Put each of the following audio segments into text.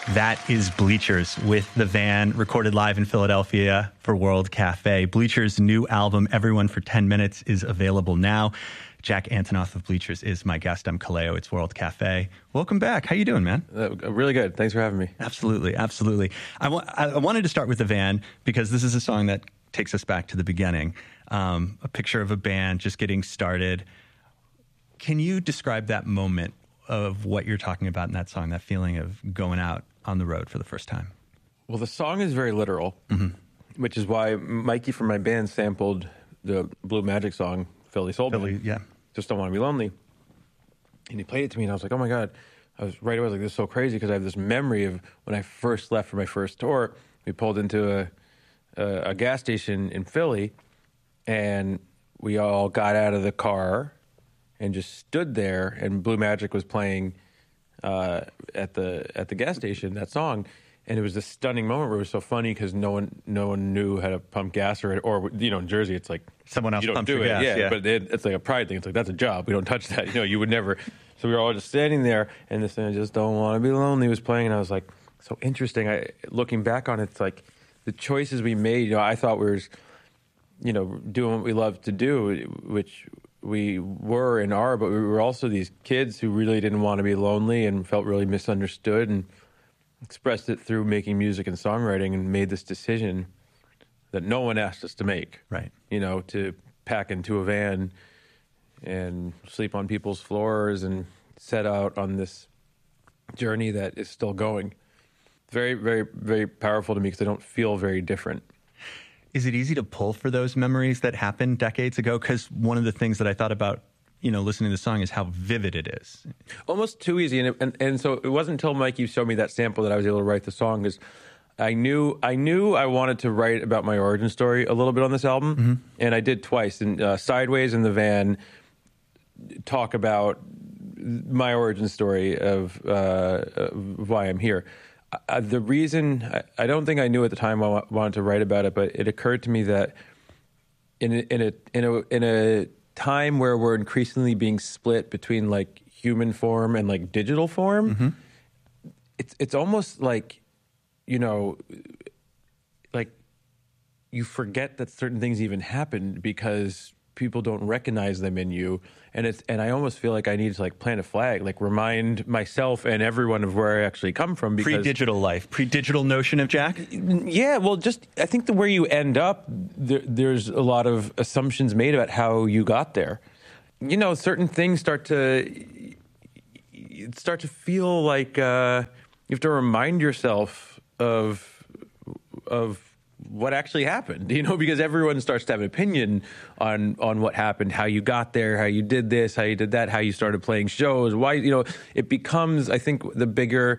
That is Bleachers with The Van, recorded live in Philadelphia for World Cafe. Bleachers' new album, Everyone for 10 Minutes, is available now. Jack Antonoff of Bleachers is my guest. I'm Kaleo. It's World Cafe. Welcome back. How you doing, man? Really good. Thanks for having me. Absolutely, absolutely. I wanted to start with The Van because this is a song that takes us back to the beginning. A picture of a band just getting started. Can you describe that moment of what you're talking about in that song, that feeling of going out on the road for the first time? Well, the song is very literal, which is why Mikey from my band sampled the Blue Magic song, Philly Soul Band. Yeah. Just Don't Want to Be Lonely. And he played it to me, and I was like, oh my God. I was right away like, this is so crazy, because I have this memory of when I first left for my first tour. We pulled into a gas station in Philly, and we all got out of the car and just stood there, and Blue Magic was playing at the gas station, that song. And it was this stunning moment where it was so funny because no one knew how to pump gas, or you know, in Jersey it's like someone else you don't pumps do your it, gas, yeah. But it's like a pride thing. It's like, that's a job. We don't touch that. You know, you would never. So we were all just standing there, and this thing, I Just Don't Want to Be Lonely was playing, and I was like, so interesting. Looking back on it, it's like the choices we made. You know, I thought we were, you know, doing what we love to do, which we were and are, but we were also these kids who really didn't want to be lonely and felt really misunderstood, and expressed it through making music and songwriting, and made this decision that no one asked us to make. Right. You know, to pack into a van and sleep on people's floors and set out on this journey that is still going. Very, very, very powerful to me because they don't feel very different. Is it easy to pull for those memories that happened decades ago? Because one of the things that I thought about, you know, listening to the song is how vivid it is. Almost too easy. And so it wasn't until Mikey showed me that sample that I was able to write the song, because I knew I wanted to write about my origin story a little bit on this album. And I did twice. And Sideways and The Van talk about my origin story of why I'm here. The reason, I don't think I knew at the time I wanted to write about it, but it occurred to me that in a time where we're increasingly being split between like human form and like digital form, it's almost like, you know, like you forget that certain things even happened because people don't recognize them in you. And I almost feel like I need to like plant a flag, like remind myself and everyone of where I actually come from. Because pre-digital life, pre-digital notion of Jack? Yeah, well, just I think where you end up, there's a lot of assumptions made about how you got there. You know, certain things start to feel like you have to remind yourself of what actually happened, you know, because everyone starts to have an opinion on what happened, how you got there, how you did this, how you did that, how you started playing shows, why, you know, it becomes, I think, the bigger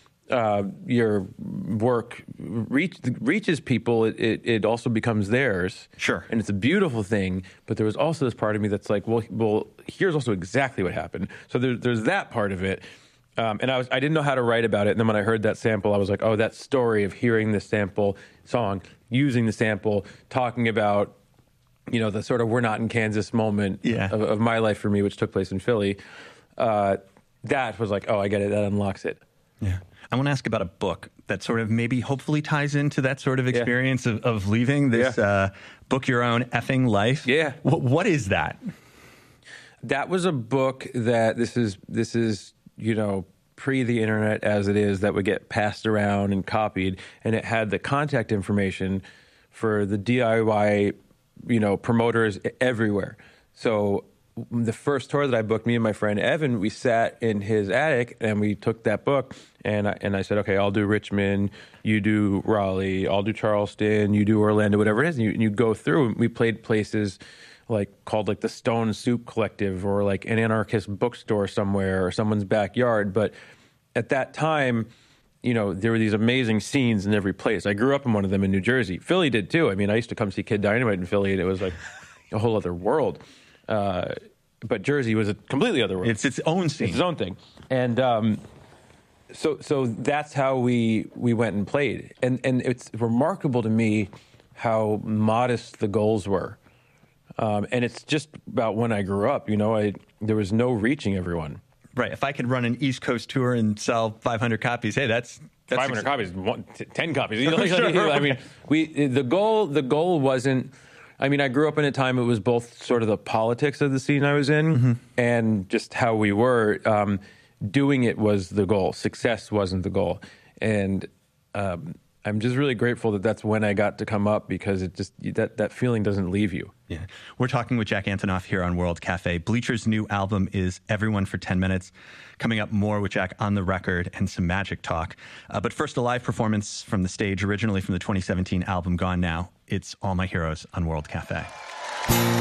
your work reaches people, it also becomes theirs. Sure. And it's a beautiful thing, but there was also this part of me that's like, well, here's also exactly what happened. So there's that part of it. And I didn't know how to write about it. And then when I heard that sample, I was like, oh, that story of hearing this sample song, using the sample, talking about, you know, the sort of we're not in Kansas moment of my life for me, which took place in Philly. That was like, oh, I get it. That unlocks it. Yeah. I want to ask about a book that sort of maybe hopefully ties into that sort of experience of leaving this book, Your Own Effing Life. Yeah. What is that? That was a book that this is, you know, pre the internet as it is, that would get passed around and copied, and it had the contact information for the DIY, you know, promoters everywhere. So the first tour that I booked, me and my friend Evan, we sat in his attic and we took that book, and I said, okay, I'll do Richmond, you do Raleigh, I'll do Charleston, you do Orlando, whatever it is, and you go through. And we played places called the Stone Soup Collective, or like an anarchist bookstore somewhere, or someone's backyard. But at that time, you know, there were these amazing scenes in every place. I grew up in one of them in New Jersey. Philly did too. I mean, I used to come see Kid Dynamite in Philly, and it was like a whole other world. But Jersey was a completely other world. It's its own scene. It's its own thing. And so that's how we went and played. And it's remarkable to me how modest the goals were. And it's just about when I grew up, you know, there was no reaching everyone. Right. If I could run an East Coast tour and sell 500 copies, hey, that's 500 copies, 10 copies. Sure. I mean, the goal wasn't. I mean, I grew up in a time it was both sort of the politics of the scene I was in and just how we were. Doing it was the goal. Success wasn't the goal. And I'm just really grateful that that's when I got to come up, because it just that feeling doesn't leave you. Yeah. We're talking with Jack Antonoff here on World Cafe. Bleacher's new album is Everyone for 10 Minutes. Coming up, more with Jack on the record and some magic talk. But first, a live performance from the stage, originally from the 2017 album Gone Now. It's All My Heroes on World Cafe.